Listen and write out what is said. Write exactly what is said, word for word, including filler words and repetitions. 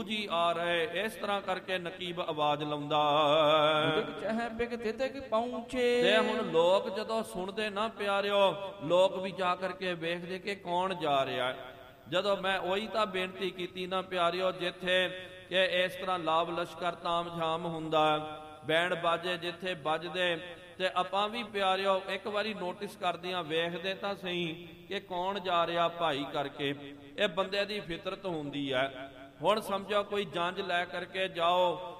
ਜੀ ਆ ਰਹੇ। ਇਸ ਤਰ੍ਹਾਂ ਕਰਕੇ ਨਕੀਬ ਆਵਾਜ਼ ਲਾਉਂਦਾ। ਚਹਿ ਬਿਗ ਤਿਤਿਕ ਪਹੁੰਚੇ। ਤੇ ਹੁਣ ਲੋਕ ਜਦੋਂ ਸੁਣਦੇ ਨਾ ਪਿਆਰਿਓ, ਲੋਕ ਵੀ ਜਾ ਕਰਕੇ ਵੇਖਦੇ ਕਿ ਕੌਣ ਜਾ ਰਿਹਾ। ਜਦੋਂ ਮੈਂ ਉਹੀ ਤਾਂ ਬੇਨਤੀ ਕੀਤੀ ਨਾ ਪਿਆਰਿਓ, ਜਿੱਥੇ ਕਿ ਇਸ ਤਰ੍ਹਾਂ ਲਾਭ ਲਸ਼ਕਰ ਤਾਮ ਝਾਮ ਹੁੰਦਾ, ਬੈਂਡ ਬਾਜੇ ਜਿੱਥੇ ਵੱਜਦੇ, ਤੇ ਆਪਾਂ ਵੀ ਪਿਆਰਿਓ ਇੱਕ ਵਾਰੀ ਨੋਟਿਸ ਕਰਦਿਆਂ ਵੇਖਦੇ ਤਾਂ ਸਹੀ ਕਿ ਕੌਣ ਜਾ ਰਿਹਾ ਭਾਈ ਕਰਕੇ। ਇਹ ਬੰਦੇ ਦੀ ਫਿਤਰਤ ਹੁੰਦੀ ਹੈ। ਹੁਣ ਸਮਝੋ ਕੋਈ ਜੰਜ ਲੈ ਕਰਕੇ ਜਾਓ